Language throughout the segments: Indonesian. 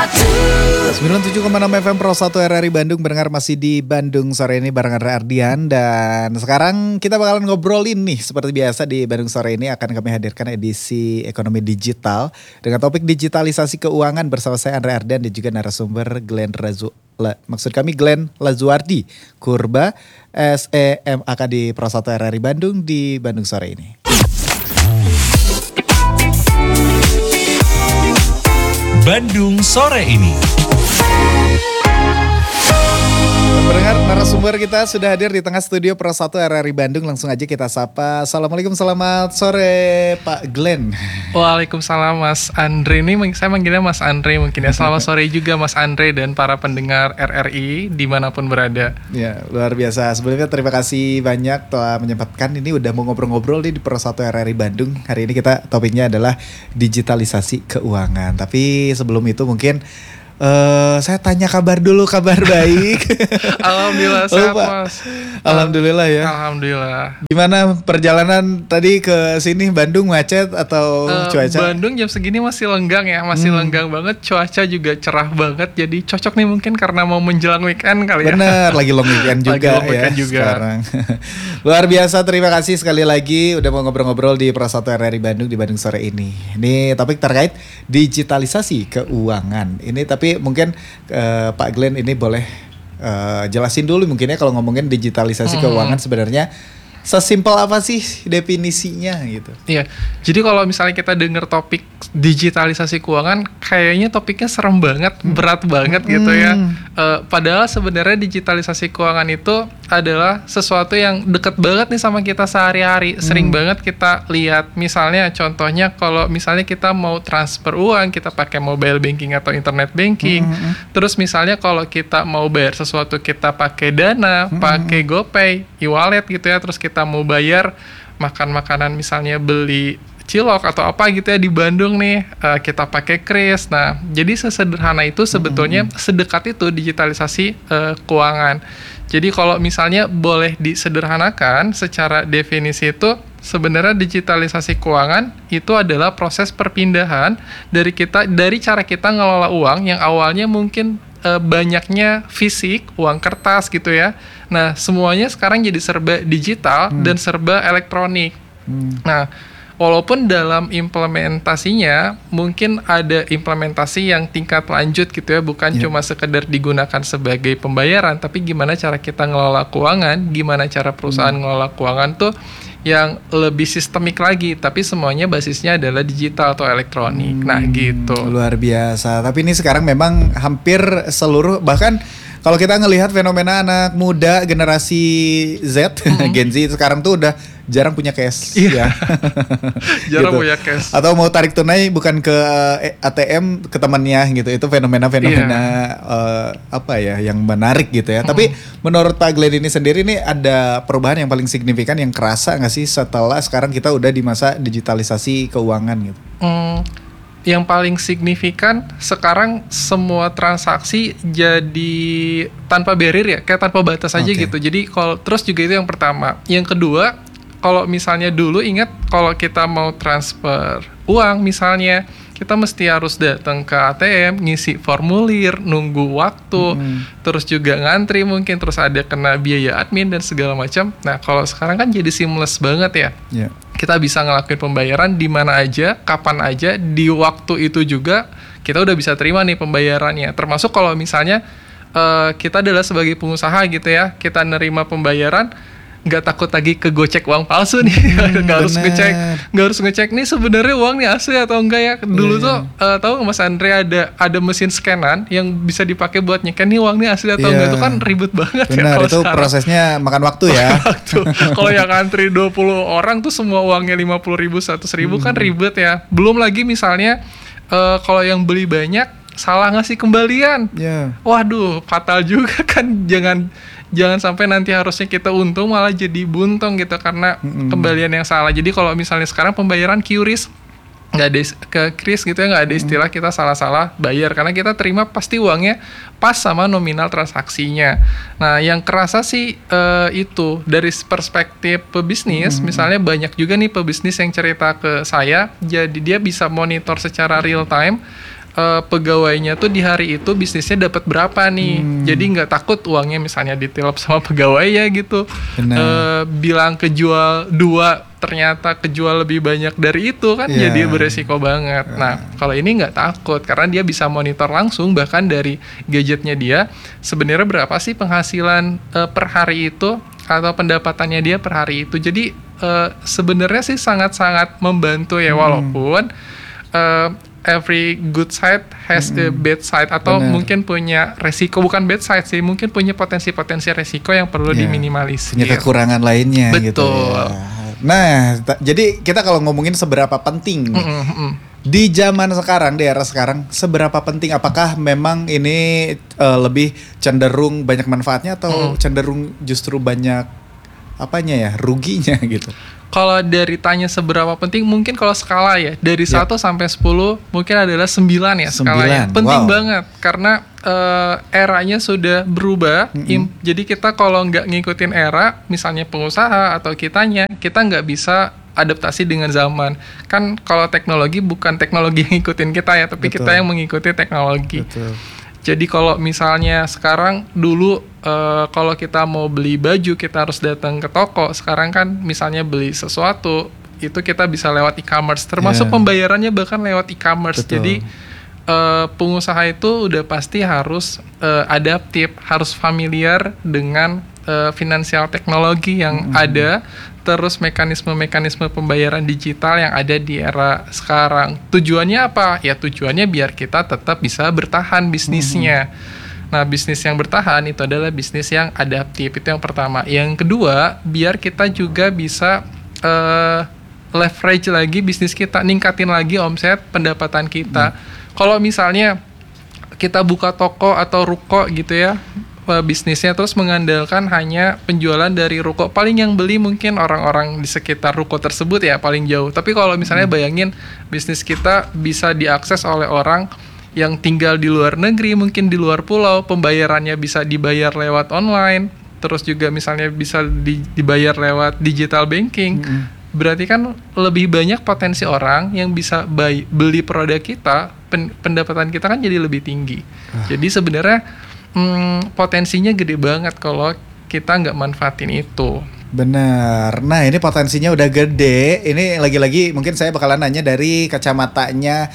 97,6 FM Pro 1 RRI Bandung, mendengar masih di Bandung Sore ini bareng Andre Ardian. Dan sekarang kita bakalan ngobrolin nih, seperti biasa di Bandung Sore ini akan kami hadirkan edisi ekonomi digital dengan topik digitalisasi keuangan bersama saya Andre Ardian dan juga narasumber Glenn Lazuardi Kurba SEMAK di Pro 1 RRI Bandung di Bandung Sore ini. Bandung Sore ini. Pendengar, narasumber kita sudah hadir di tengah studio Pro 1 RRI Bandung. Langsung aja kita sapa. Assalamualaikum, selamat sore Pak Glenn. Waalaikumsalam Mas Andre. Ini saya manggilnya Mas Andre mungkin ya. Selamat sore juga Mas Andre dan para pendengar RRI dimanapun berada. Ya, luar biasa. Sebelumnya terima kasih banyak telah menyempatkan. Ini udah mau ngobrol-ngobrol nih di Pro 1 RRI Bandung. Hari ini kita topiknya adalah digitalisasi keuangan. Tapi sebelum itu mungkin saya tanya kabar dulu, kabar baik. Alhamdulillah sehat Mas. Alhamdulillah ya. Alhamdulillah. Gimana perjalanan tadi ke sini, Bandung macet atau cuaca? Bandung jam segini masih lenggang ya, masih lenggang banget. Cuaca juga cerah banget, jadi cocok nih mungkin karena mau menjelang weekend kali ya. Bener, lagi long weekend juga lagi long weekend ya juga. sekarang. Luar biasa, terima kasih sekali lagi udah mau ngobrol-ngobrol di Pro 1 RRI Bandung di Bandung Sore ini. Ini topik terkait digitalisasi keuangan. Ini tapi mungkin Pak Glenn ini boleh jelasin dulu mungkin ya kalau ngomongin digitalisasi keuangan sebenarnya sesimpel apa sih definisinya gitu. Iya, jadi kalau misalnya kita dengar topik digitalisasi keuangan, kayaknya topiknya serem banget, berat banget gitu ya. Padahal sebenarnya digitalisasi keuangan itu adalah sesuatu yang deket banget nih sama kita sehari-hari. Sering banget kita lihat, misalnya contohnya kalau misalnya kita mau transfer uang, kita pakai mobile banking atau internet banking. Terus misalnya kalau kita mau bayar sesuatu, kita pakai Dana, pakai GoPay, e-wallet gitu ya. Terus kita mau bayar makan makanan, misalnya beli cilok atau apa gitu ya di Bandung nih, kita pakai kris. Nah, jadi sesederhana itu sebetulnya, sedekat itu digitalisasi keuangan. Jadi kalau misalnya boleh disederhanakan secara definisi itu, sebenarnya digitalisasi keuangan itu adalah proses perpindahan dari cara kita ngelola uang yang awalnya mungkin banyaknya fisik, uang kertas gitu ya. Nah, semuanya sekarang jadi serba digital dan serba elektronik. Nah, walaupun dalam implementasinya mungkin ada implementasi yang tingkat lanjut gitu ya, bukan cuma sekedar digunakan sebagai pembayaran, tapi gimana cara kita ngelola keuangan, gimana cara perusahaan ngelola keuangan tuh yang lebih sistemik lagi, tapi semuanya basisnya adalah digital atau elektronik. Nah gitu. Luar biasa. Tapi ini sekarang memang hampir seluruh, bahkan kalau kita ngelihat fenomena anak muda generasi Z, Gen Z sekarang tuh udah jarang punya cash ya. Jarang gitu. punya cash. Atau mau tarik tunai bukan ke ATM, ke temannya gitu. Itu fenomena-fenomena apa ya yang menarik gitu ya. Tapi menurut Pak Glenn ini sendiri nih ada perubahan yang paling signifikan yang kerasa nggak sih setelah sekarang kita udah di masa digitalisasi keuangan gitu? Yang paling signifikan sekarang semua transaksi jadi tanpa barrier ya, kayak tanpa batas aja gitu. Jadi kalau terus juga itu yang pertama. Yang kedua, kalau misalnya dulu ingat kalau kita mau transfer uang misalnya, kita mesti harus datang ke ATM, ngisi formulir, nunggu waktu, terus juga ngantri mungkin, terus ada kena biaya admin dan segala macam. Nah, kalau sekarang kan jadi seamless banget ya. Kita bisa ngelakuin pembayaran di mana aja, kapan aja, di waktu itu juga kita udah bisa terima nih pembayarannya. Termasuk kalau misalnya kita adalah sebagai pengusaha gitu ya, kita nerima pembayaran, nggak takut lagi kegocek uang palsu nih. nggak harus ngecek nih sebenarnya uangnya asli atau enggak ya. Dulu tuh tahu Mas Andre ada mesin scanan yang bisa dipakai buat nyeken nih uang nih asli atau enggak, itu kan ribet banget. Benar, ya. Itu sekarang prosesnya makan waktu ya. Kalau yang antri 20 orang tuh semua uangnya 50.000, 100.000 kan ribet ya. Belum lagi misalnya kalau yang beli banyak salah ngasih kembalian. Waduh, fatal juga kan. Jangan sampai nanti harusnya kita untung malah jadi buntung gitu karena kembalian yang salah. Jadi kalau misalnya sekarang pembayaran QRIS, nggak ada ke kris gitu ya, nggak ada istilah kita salah-salah bayar karena kita terima pasti uangnya pas sama nominal transaksinya. Nah, yang kerasa sih itu dari perspektif pebisnis, misalnya banyak juga nih pebisnis yang cerita ke saya, jadi dia bisa monitor secara real time pegawainya tuh di hari itu bisnisnya dapat berapa nih. Jadi nggak takut uangnya misalnya ditilap sama pegawai ya gitu. Bilang kejual 2 ternyata kejual lebih banyak dari itu kan jadi beresiko banget. Nah kalau ini nggak takut karena dia bisa monitor langsung bahkan dari gadgetnya dia sebenarnya berapa sih penghasilan per hari itu atau pendapatannya dia per hari itu. Jadi sebenarnya sih sangat-sangat membantu ya walaupun every good side has a bad side atau mungkin punya resiko, bukan bad side sih, mungkin punya potensi-potensi resiko yang perlu diminimalisir. Punya kekurangan lainnya. Betul. Gitu ya. Nah, jadi kita kalau ngomongin seberapa penting di zaman sekarang, di era sekarang, seberapa penting? Apakah memang ini lebih cenderung banyak manfaatnya atau cenderung justru banyak ruginya gitu? Kalau dari tanya seberapa penting, mungkin kalau skala ya dari 1 sampai 10 mungkin adalah 9 ya skalanya. Penting banget karena eranya sudah berubah. Jadi kita kalau nggak ngikutin era, misalnya pengusaha atau kita nggak bisa adaptasi dengan zaman. Kan kalau teknologi bukan teknologi yang ngikutin kita ya, tapi kita yang mengikuti teknologi. Jadi kalau misalnya sekarang dulu kalau kita mau beli baju kita harus datang ke toko. Sekarang kan misalnya beli sesuatu itu kita bisa lewat e-commerce. Termasuk pembayarannya bahkan lewat e-commerce. Jadi pengusaha itu udah pasti harus adaptif, harus familiar dengan finansial teknologi yang ada. Terus mekanisme-mekanisme pembayaran digital yang ada di era sekarang. Tujuannya apa? Ya tujuannya biar kita tetap bisa bertahan bisnisnya. Nah, bisnis yang bertahan itu adalah bisnis yang adaptif. Itu yang pertama. Yang kedua, biar kita juga bisa leverage lagi bisnis kita, ningkatin lagi omset pendapatan kita. Kalau misalnya kita buka toko atau ruko gitu ya, bisnisnya terus mengandalkan hanya penjualan dari ruko, paling yang beli mungkin orang-orang di sekitar ruko tersebut ya paling jauh. Tapi kalau misalnya bayangin bisnis kita bisa diakses oleh orang yang tinggal di luar negeri, mungkin di luar pulau, pembayarannya bisa dibayar lewat online, terus juga misalnya bisa dibayar lewat digital banking. Berarti kan lebih banyak potensi orang yang bisa beli produk kita, pendapatan kita kan jadi lebih tinggi. Jadi sebenarnya potensinya gede banget kalau kita nggak manfaatin itu. Bener. Nah ini potensinya udah gede. Ini lagi-lagi mungkin saya bakalan nanya dari kacamatanya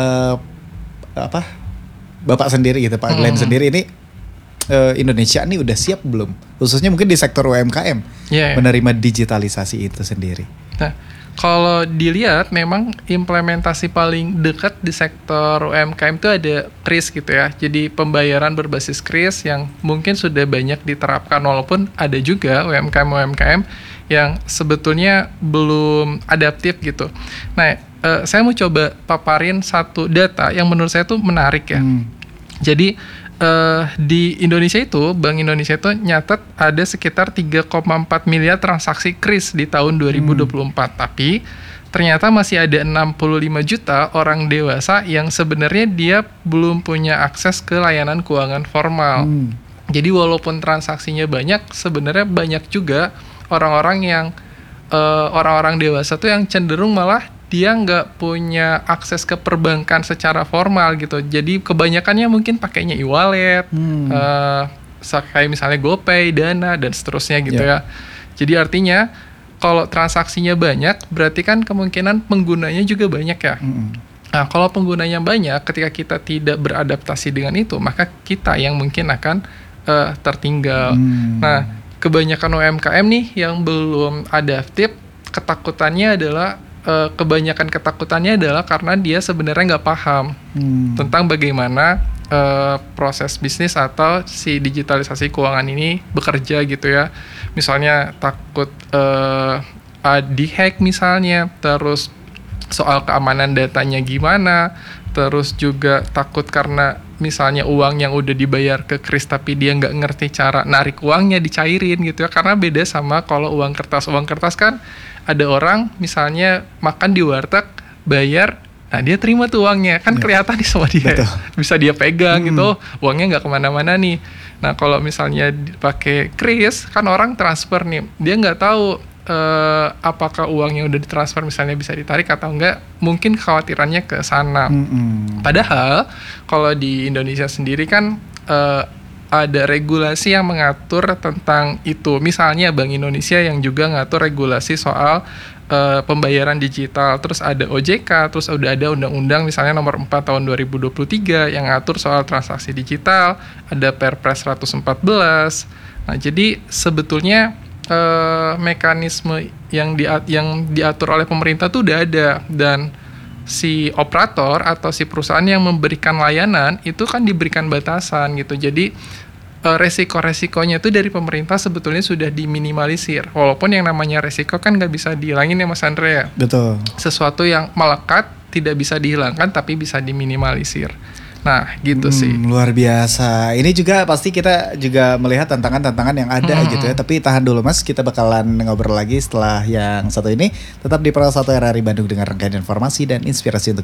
Bapak sendiri gitu, Pak Glenn sendiri ini Indonesia ini udah siap belum? Khususnya mungkin di sektor UMKM menerima digitalisasi itu sendiri. Nah, kalau dilihat memang implementasi paling dekat di sektor UMKM itu ada KRIS gitu ya. Jadi pembayaran berbasis KRIS yang mungkin sudah banyak diterapkan walaupun ada juga UMKM yang sebetulnya belum adaptif gitu. Nah, saya mau coba paparin satu data yang menurut saya tuh menarik ya. Jadi di Indonesia itu, Bank Indonesia itu nyatet ada sekitar 3,4 miliar transaksi KRIS di tahun 2024. Tapi ternyata masih ada 65 juta orang dewasa yang sebenarnya dia belum punya akses ke layanan keuangan formal. Jadi walaupun transaksinya banyak, sebenarnya banyak juga orang-orang yang orang-orang dewasa tuh yang cenderung malah dia nggak punya akses ke perbankan secara formal gitu. Jadi kebanyakannya mungkin pakainya e-wallet, kayak misalnya GoPay, Dana, dan seterusnya gitu ya. Jadi artinya kalau transaksinya banyak, berarti kan kemungkinan penggunanya juga banyak ya. Nah, kalau penggunanya banyak, ketika kita tidak beradaptasi dengan itu, maka kita yang mungkin akan tertinggal. Nah, kebanyakan UMKM nih yang belum adaptif, ketakutannya adalah karena dia sebenarnya nggak paham tentang bagaimana proses bisnis atau si digitalisasi keuangan ini bekerja gitu ya. Misalnya takut di-hack misalnya, terus soal keamanan datanya gimana, terus juga takut karena misalnya uang yang udah dibayar ke KRIS tapi dia nggak ngerti cara narik uangnya dicairin gitu ya. Karena beda sama kalau uang kertas. Uang kertas kan ada orang misalnya makan di warteg, bayar, nah dia terima tuh uangnya, kan kelihatan nih sama dia. Bisa dia pegang gitu, uangnya nggak kemana-mana nih. Nah kalau misalnya pakai KRIS, kan orang transfer nih, dia nggak tahu apakah uangnya udah ditransfer misalnya bisa ditarik atau enggak, mungkin khawatirannya ke sana. Padahal kalau di Indonesia sendiri kan ada regulasi yang mengatur tentang itu. Misalnya Bank Indonesia yang juga ngatur regulasi soal pembayaran digital. Terus ada OJK, terus udah ada undang-undang misalnya nomor 4 tahun 2023 yang ngatur soal transaksi digital. Ada Perpres 114. Nah, jadi sebetulnya mekanisme yang diatur oleh pemerintah tuh udah ada, dan si operator atau si perusahaan yang memberikan layanan itu kan diberikan batasan gitu. Jadi resiko-resikonya itu dari pemerintah sebetulnya sudah diminimalisir. Walaupun yang namanya resiko kan nggak bisa dihilangin ya Mas Andre ya. Betul. Sesuatu yang melekat tidak bisa dihilangkan tapi bisa diminimalisir. Nah gitu sih. Luar biasa. Ini juga pasti kita juga melihat tantangan-tantantangan yang ada gitu ya. Tapi tahan dulu Mas, kita bakalan ngobrol lagi setelah yang satu ini. Tetap di Pro 1 RRI Bandung dengan rangkaian informasi dan inspirasi untuk